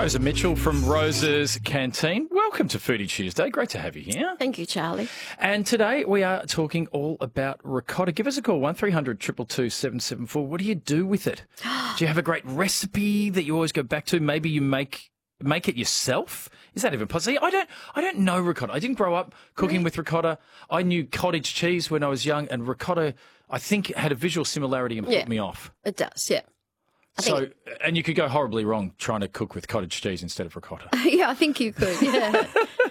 Rosa Mitchell from Rosa's Canteen. Welcome to Foodie Tuesday. Great to have you here. Thank you, Charlie. And today we are talking all about ricotta. Give us a call, 1300 222 774. What do you do with it? Do you have a great recipe that you always go back to? Maybe you make it yourself? Is that even possible? I don't know ricotta. I didn't grow up cooking with ricotta. I knew cottage cheese when I was young, and ricotta, I think, had a visual similarity and put me off. It does, yeah. And you could go horribly wrong trying to cook with cottage cheese instead of ricotta. Yeah, I think you could, yeah.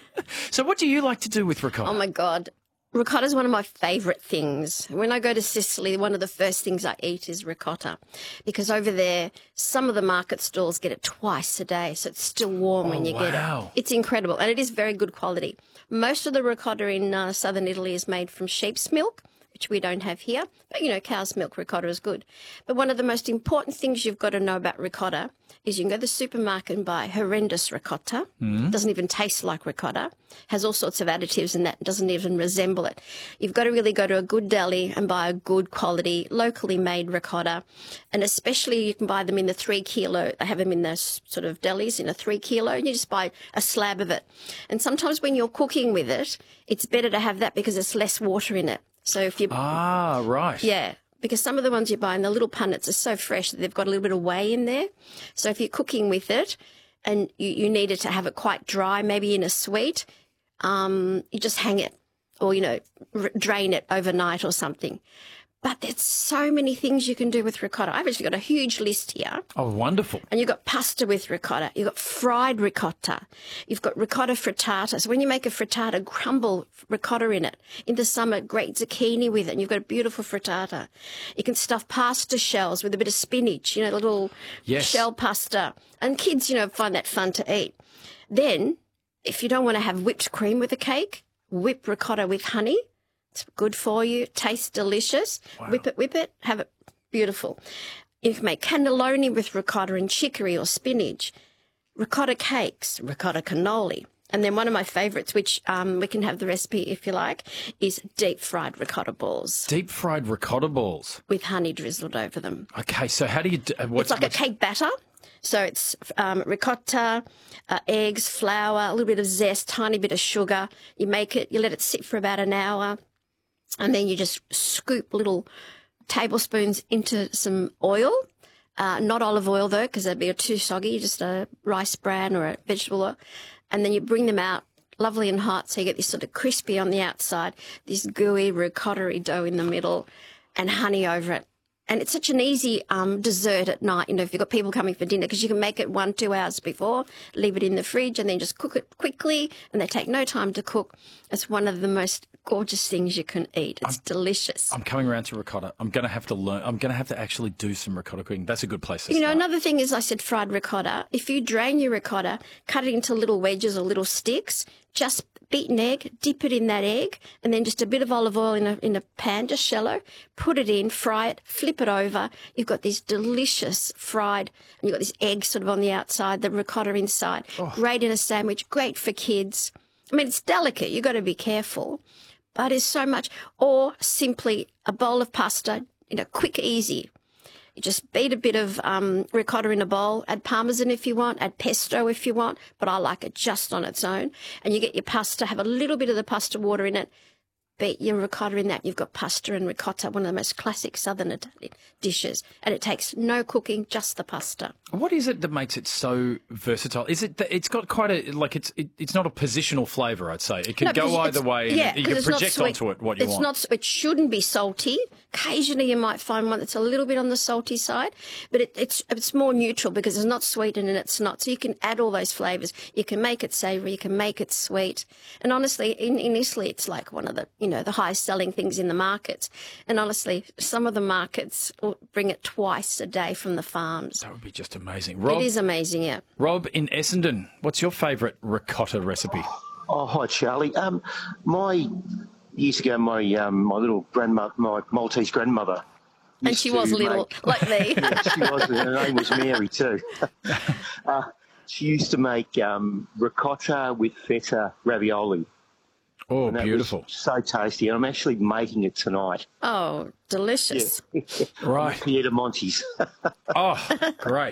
So what do you like to do with ricotta? Oh, my God. Ricotta is one of my favourite things. When I go to Sicily, one of the first things I eat is ricotta, because over there, some of the market stalls get it twice a day, so it's still warm when you get it. It's incredible, and it is very good quality. Most of the ricotta in southern Italy is made from sheep's milk, which we don't have here. But, you know, cow's milk ricotta is good. But one of the most important things you've got to know about ricotta is you can go to the supermarket and buy horrendous ricotta. Doesn't even taste like ricotta. Has all sorts of additives in that. Doesn't even resemble it. You've got to really go to a good deli and buy a good quality, locally made ricotta. And especially you can buy them in the 3 kilo. They have them in those sort of delis in a 3 kilo. And you just buy a slab of it. And sometimes when you're cooking with it, it's better to have that because there's less water in it. So if you... Ah, right. Yeah, because some of the ones you buy in the little punnets are so fresh that they've got a little bit of whey in there. So if you're cooking with it and you needed to have it quite dry, maybe in a sweet, you just hang it or, you know, drain it overnight or something. But there's so many things you can do with ricotta. I've actually got a huge list here. Oh, wonderful. And you've got pasta with ricotta. You've got fried ricotta. You've got ricotta frittata. So when you make a frittata, crumble ricotta in it. In the summer, grate zucchini with it, and you've got a beautiful frittata. You can stuff pasta shells with a bit of spinach, you know, little shell pasta. And kids, you know, find that fun to eat. Then, if you don't want to have whipped cream with a cake, whip ricotta with honey. It's good for you. Tastes delicious. Wow. Whip it. Have it beautiful. You can make cannelloni with ricotta and chicory or spinach. Ricotta cakes, ricotta cannoli. And then one of my favourites, which we can have the recipe if you like, is deep-fried ricotta balls. Deep-fried ricotta balls? With honey drizzled over them. Okay, so how do you do... It's like a cake batter. So it's ricotta, eggs, flour, a little bit of zest, tiny bit of sugar. You make it, you let it sit for about an hour. And then you just scoop little tablespoons into some oil, not olive oil though, because that'd be too soggy, just a rice bran or a vegetable oil. And then you bring them out lovely and hot, so you get this sort of crispy on the outside, this gooey ricotta-y dough in the middle, and honey over it. And it's such an easy dessert at night, you know, if you've got people coming for dinner, because you can make it 1-2 hours before, leave it in the fridge, and then just cook it quickly, and they take no time to cook. It's one of the most gorgeous things you can eat. It's delicious. I'm coming around to ricotta. I'm going to have to learn. I'm going to have to actually do some ricotta cooking. That's a good place to start. You know, another thing is I said fried ricotta. If you drain your ricotta, cut it into little wedges or little sticks, just beat an egg, dip it in that egg, and then just a bit of olive oil in a pan, just shallow, put it in, fry it, flip it over. You've got this delicious fried, and you've got this egg sort of on the outside, the ricotta inside. Oh. Great in a sandwich, great for kids. I mean, it's delicate. You've got to be careful, but it's so much. Or simply a bowl of pasta, you know, quick, easy. You just beat a bit of ricotta in a bowl, add parmesan if you want, add pesto if you want, but I like it just on its own. And you get your pasta, have a little bit of the pasta water in it, beat your ricotta in that. You've got pasta and ricotta, one of the most classic southern Italian dishes. And it takes no cooking, just the pasta. What is it that makes it so versatile? Is it that it's got quite a, like it's not a positional flavour, I'd say. It can go either way. Yeah, you can project onto it what you want. It shouldn't be salty. Occasionally you might find one that's a little bit on the salty side, but it's more neutral because it's not sweetened and it's not. So you can add all those flavours. You can make it savoury, you can make it sweet. And honestly, in Italy, it's like one of the, you know, the highest selling things in the markets. And honestly, some of the markets bring it twice a day from the farms. That would be just amazing. Rob, it is amazing, yeah. Rob in Essendon, what's your favourite ricotta recipe? Oh, hi, Charlie. Years ago, my little grandmother, my Maltese grandmother, and she was little, like me. Yeah, she was. Her name was Mary too. She used to make ricotta with feta ravioli. Oh, and that beautiful. Was so tasty. And I'm actually making it tonight. Oh, delicious. Yeah. Right. Piemontes. Oh, great.